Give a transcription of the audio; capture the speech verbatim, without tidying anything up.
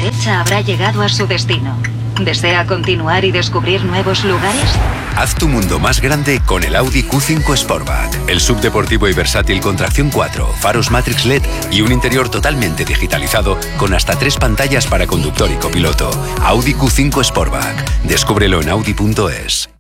derecha habrá llegado a su destino. ¿Desea continuar y descubrir nuevos lugares? Haz tu mundo más grande con el Audi Q cinco Sportback. El subdeportivo y versátil con tracción cuatro, faros Matrix L E D y un interior totalmente digitalizado con hasta tres pantallas para conductor y copiloto. Audi Q cinco Sportback. Descúbrelo en audi punto es.